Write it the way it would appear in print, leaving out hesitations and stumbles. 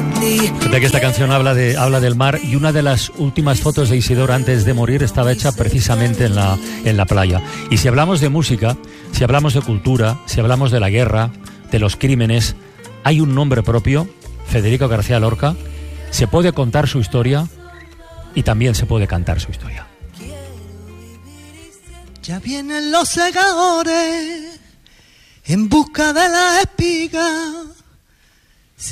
De que esta canción habla del mar, y una de las últimas fotos de Isidoro antes de morir estaba hecha precisamente en la playa. Y si hablamos de música, si hablamos de cultura, si hablamos de la guerra, de los crímenes, hay un nombre propio, Federico García Lorca. Se puede contar su historia y también se puede cantar su historia. Ya vienen los segadores en busca de la espiga.